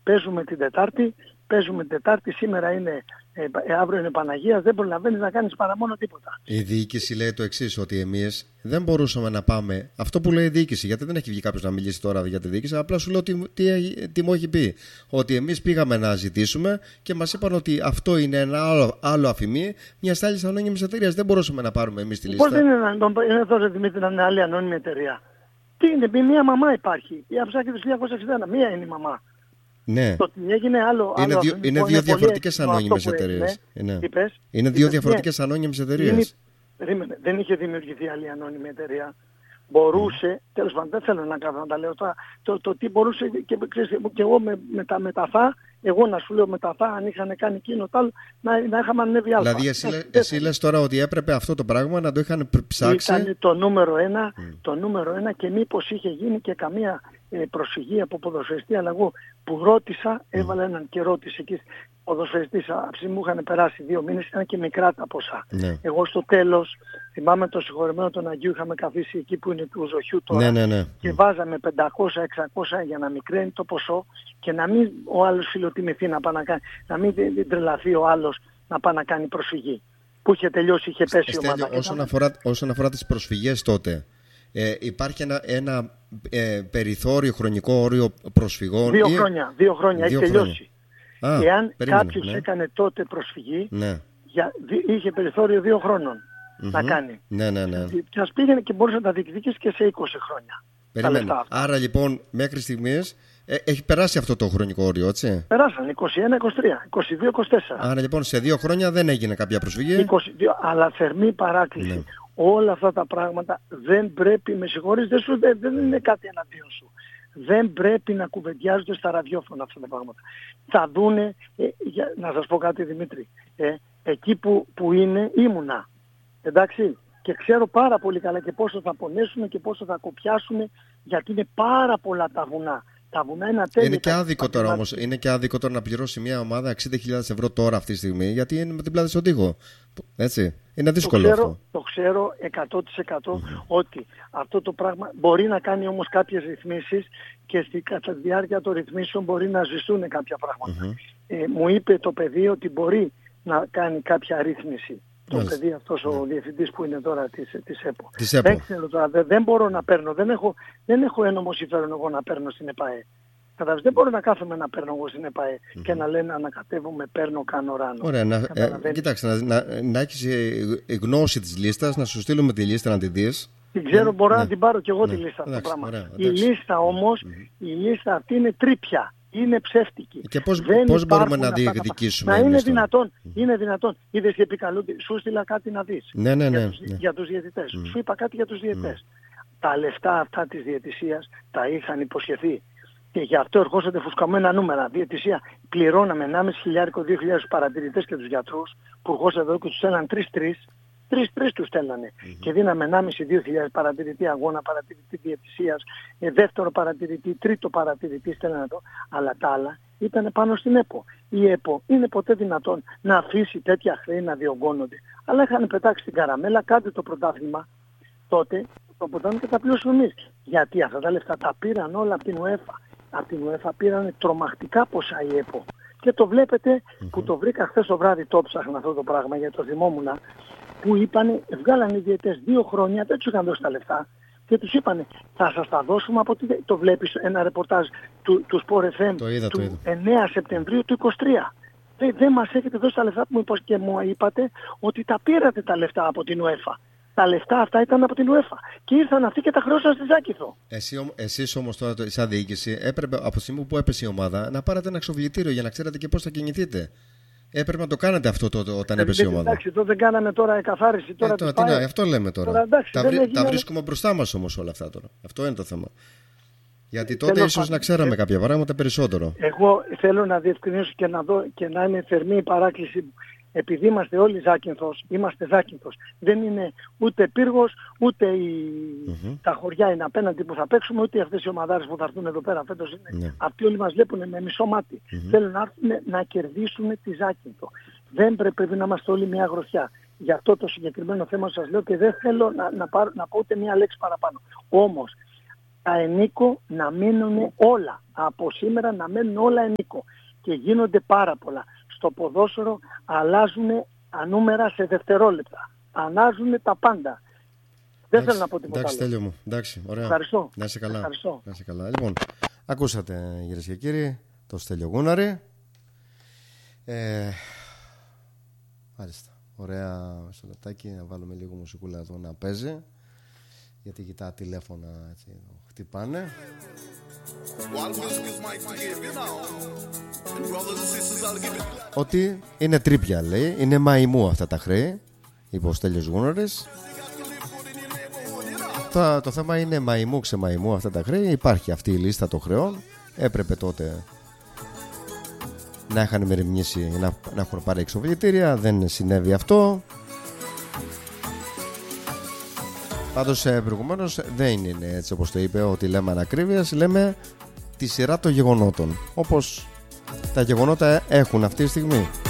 Παίζουμε την Τετάρτη, σήμερα είναι, αύριο είναι Παναγίας, δεν προλαβαίνεις να κάνεις παρά μόνο τίποτα. Η διοίκηση λέει το εξής, ότι εμείς δεν μπορούσαμε να πάμε. Αυτό που λέει η διοίκηση, γιατί δεν έχει βγει κάποιος να μιλήσει τώρα για τη διοίκηση, απλά σου λέω τι μου έχει πει. Ότι εμείς πήγαμε να ζητήσουμε και μας είπαν ότι αυτό είναι ένα άλλο αφημί μιας άλλης ανώνυμης εταιρείας. Δεν μπορούσαμε να πάρουμε εμείς τη λίστα. Πώς δεν είναι εδώ, Δημήτρη, να είναι άλλη ανώνυμη εταιρεία? Τι είναι, μία μαμά υπάρχει. Η Αψάκη του 1961, μία είναι η μαμά. Ναι. Το ότι έγινε άλλο. Είναι δύο διαφορετικές ανώνυμες εταιρείες. Είναι δύο διαφορετικές ανώνυμες εταιρείες. Δεν είχε δημιουργηθεί άλλη ανώνυμη εταιρεία. Μπορούσε, τέλος πάντων, δεν θέλω να κάνω να τα λέω τώρα, το τι μπορούσε, και εγώ με τα ΘΑ, εγώ να σου λέω με τα ΘΑ, αν είχαν κάνει εκείνο το άλλο, να είχαμε ανέβει άλλο. Δηλαδή εσύ λες τώρα ότι έπρεπε αυτό το πράγμα να το είχαν ψάξει. Ήταν το νούμερο ένα και μήπως είχε γίνει και καμία προσφυγή από ποδοσφαιριστή αλλαγού που ρώτησα, έβαλα έναν και ρώτησε εκεί ποδοσφαιριστής, μου είχαν περάσει 2 μήνες, ήταν και μικρά τα ποσά. Ναι. Εγώ στο τέλος, θυμάμαι το συγχωρεμένο τον Αγίου, είχαμε καθίσει εκεί που είναι του Ζοχιού τώρα, ναι. και βάζαμε 500-600 για να μικραίνει το ποσό και να μην ο άλλος φιλοτιμηθεί να πάει να κάνει, να μην τρελαθεί ο άλλος να πάει να κάνει προσφυγή. Που είχε τελειώσει, είχε πέσει η ομάδα. Όσον αφορά τις προσφυγές τότε, υπάρχει ένα περιθώριο, χρονικό όριο προσφυγών? 2 χρόνια, έχει τελειώσει. Εάν κάποιος ναι. έκανε τότε προσφυγή, ναι. Είχε περιθώριο 2 χρόνων να κάνει. Ναι. Και ας πήγαινε και μπορούσε να τα διεκδικήσει και σε 20 χρόνια. Περιμένει. Άρα λοιπόν μέχρι στιγμής έχει περάσει αυτό το χρονικό όριο, έτσι? Περάσαν 21, 23, 22, 24. Άρα λοιπόν σε 2 χρόνια δεν έγινε κάποια προσφυγή. 22, αλλά θερμή παράκληση. Ναι. Όλα αυτά τα πράγματα δεν πρέπει, με συγχωρείς, δεν είναι κάτι εναντίον σου. Δεν πρέπει να κουβεντιάζονται στα ραδιόφωνα αυτά τα πράγματα. Θα δούνε, να σας πω κάτι, Δημήτρη, εκεί που ήμουνα, εντάξει, και ξέρω πάρα πολύ καλά και πόσο θα πονέσουμε και πόσο θα κοπιάσουμε, γιατί είναι πάρα πολλά τα βουνά. Τα βουνά είναι ατέλειωτα. Είναι και άδικο τώρα όμως. Είναι και άδικο τώρα να πληρώσει μια ομάδα 60.000 ευρώ τώρα αυτή τη στιγμή, γιατί είναι με την πλάτη στον τοίχο. Έτσι. Είναι δύσκολο αυτό. Το ξέρω 100% ότι αυτό το πράγμα μπορεί να κάνει όμως κάποιες ρυθμίσεις και κατά τη διάρκεια των ρυθμίσεων μπορεί να ζητούν κάποια πράγματα. Μου είπε το παιδί ότι μπορεί να κάνει κάποια ρύθμιση. Το παιδί αυτός ο διευθυντής που είναι τώρα της ΕΠΟ. Δεν ξέρω τώρα, δεν μπορώ να παίρνω, δεν έχω ένομο συμφέρον εγώ να παίρνω στην ΕΠΑΕ. Δεν μπορώ να κάθομαι να παίρνω εγώ στην ΕΠΑΕ και να λένε ανακατεύομαι, παίρνω, κάνω ράνο. Ωραία, κοίταξε, να έχεις γνώση της λίστας, να σου στείλουμε τη λίστα να την δεις. Την ξέρω, μπορώ να την πάρω κι εγώ τη λίστα αυτό το πράγμα. Ωραία, η λίστα όμως, η λίστα αυτή είναι τρίπια. Είναι ψεύτικη. Και πώς μπορούμε να διεκδικήσουμε? Να είναι δυνατόν. Είναι δυνατόν. Είδες και επικαλούνται. Σου στείλα κάτι να δεις. Ναι. Για τους διαιτητές. Σου είπα κάτι για τους διαιτητές. Τα λεφτά αυτά της διαιτησίας τα είχαν υποσχεθεί. Και γι' αυτό ερχόσατε φουσκαμένα νούμερα. Διαιτησία πληρώναμε 1.500-2.000 παρατηρητές και τους γιατρούς που ερχόσατε εδώ και τους στέλναν 3-3. 3-3 τους στέλνανε. Και δίναμε 1.500-2.000 παρατηρητή αγώνα, παρατηρητή διαιτησίας, δεύτερο παρατηρητή, τρίτο παρατηρητή στέλνανε εδώ. Αλλά τα άλλα ήταν πάνω στην ΕΠΟ. Η ΕΠΟ είναι ποτέ δυνατόν να αφήσει τέτοια χρέη να διωγγώνονται? Αλλά είχαν πετάξει την καραμέλα, κάντε το πρωτάθλημα. Τότε το πρωτάθλημα και τα πληρώσουμε εμείς. Γιατί αυτά τα λεφτά τα πήραν όλα από την UEFA. Από την UEFA πήραν τρομακτικά ποσά η ΕΠΟ. Και το βλέπετε που το βρήκα χθες το βράδυ, το ψάχνα αυτό το πράγμα, γιατί το θυμόμουν, που είπανε, βγάλανε οι διαιτές 2 χρόνια, δεν τους είχαν δώσει τα λεφτά και τους είπανε θα σας τα δώσουμε από το βλέπεις ένα ρεπορτάζ του Sport FM του 9 Σεπτεμβρίου του 23. Δεν μας έχετε δώσει τα λεφτά και μου είπατε ότι τα πήρατε τα λεφτά από την UEFA. Τα λεφτά αυτά ήταν από την UEFA και ήρθαν αυτοί και τα χρεώσαν στη Ζάκηθο. Εσείς όμως τώρα σαν διοίκηση έπρεπε από τη στιγμή που έπεσε η ομάδα να πάρετε ένα εξοφλητήριο για να ξέρετε και πώς θα κινηθείτε. Έπρεπε να το κάνετε αυτό όταν έπεσε η ομάδα. Εντάξει, εδώ δεν κάναμε τώρα εκαθάριση. Αυτό λέμε τώρα. Τα βρίσκουμε μπροστά μας όμως όλα αυτά τώρα. Αυτό είναι το θέμα. Γιατί τότε ίσως να ξέραμε κάποια πράγματα περισσότερο. Εγώ θέλω να διευκρινίσω και να δω και να είναι θερμή η παράκληση μου. Επειδή είμαστε όλοι Ζάκυνθος, είμαστε Ζάκυνθος. Δεν είναι ούτε Πύργος, ούτε τα χωριά είναι απέναντι που θα παίξουμε, ούτε αυτές οι ομαδάρες που θα έρθουν εδώ πέρα φέτος είναι. Αυτοί όλοι μας βλέπουν με μισό μάτι. Θέλουν να έρθουν να κερδίσουν τη Ζάκυνθο. Δεν πρέπει να είμαστε όλοι μια γροθιά. Γι' αυτό το συγκεκριμένο θέμα σας λέω και δεν θέλω να πω ούτε μια λέξη παραπάνω. Όμως, ενίκο να μείνουν όλα. Από σήμερα να μένουν όλα ενίκο. Και γίνονται πάρα πολλά. Στο ποδόσφαιρο αλλάζουν τα νούμερα σε δευτερόλεπτα. Αλλάζουν τα πάντα. Δεν θέλω να πω τίποτα άλλο. Εντάξει, Στέλιο μου. Εντάξει, ωραία. Ευχαριστώ. Να είσαι καλά. Ευχαριστώ. Να είσαι καλά. Λοιπόν, ακούσατε κυρίες και κύριοι το Στέλιο Γούναρη. Μάλιστα. Ωραία στο λεπτάκι να βάλουμε λίγο μουσικούλα εδώ να παίζει. Γιατί κοιτά τηλέφωνα έτσι, χτυπάνε. Ότι είναι τρίπια λέει. Είναι μαϊμού αυτά τα χρέη, είπε ο Στέλιος Γούναρης. Το θέμα είναι μαϊμού ξεμαϊμού αυτά τα χρέη. Υπάρχει αυτή η λίστα των χρεών. Έπρεπε τότε να είχαν μεριμνήσει, να έχουν πάρει εξοφλητήρια. Δεν συνέβη αυτό. Πάντως προηγουμένως δεν είναι έτσι όπως το είπε, ότι λέμε ανακρίβειας. Λέμε τη σειρά των γεγονότων, όπως τα γεγονότα έχουν αυτή τη στιγμή.